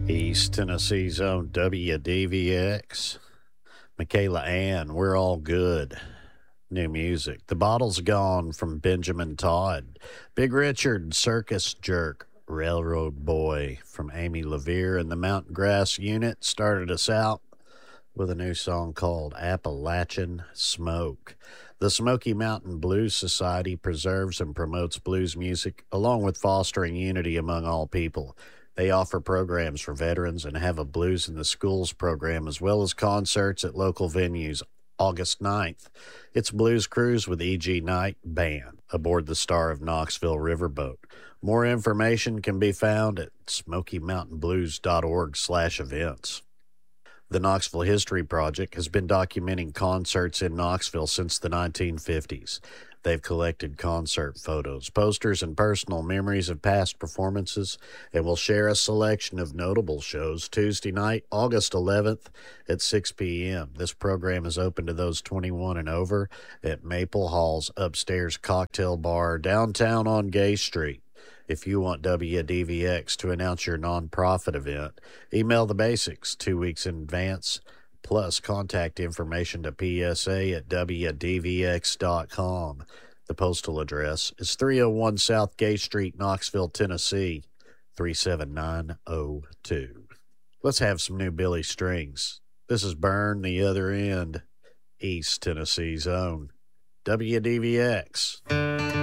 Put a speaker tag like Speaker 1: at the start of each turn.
Speaker 1: East Tennessee's own WDVX. Michaela Ann, we're all good. New music. The Bottle's Gone from Benjamin Todd. Big Richard, Circus Jerk. Railroad Boy from Amy LaVere, and the Mountain Grass Unit started us out with a new song called Appalachian Smoke. The Smoky Mountain Blues Society preserves and promotes blues music along with fostering unity among all people. They offer programs for veterans and have a Blues in the Schools program, as well as concerts at local venues. August 9th, it's Blues Cruise with E.G. Knight Band aboard the Star of Knoxville Riverboat. More information can be found at smokymountainblues.org/events. The Knoxville History Project has been documenting concerts in Knoxville since the 1950s. They've collected concert photos, posters, and personal memories of past performances, and will share a selection of notable shows Tuesday night, August 11th at 6 p.m. This program is open to those 21 and over at Maple Hall's upstairs cocktail bar downtown on Gay Street. If you want WDVX to announce your nonprofit event, email the basics 2 weeks in advance, plus contact information to psa@wdvx.com. The postal address is 301 South Gay Street, Knoxville, Tennessee, 37902. Let's have some new Billy Strings. This is Burn the Other End, East Tennessee's own WDVX.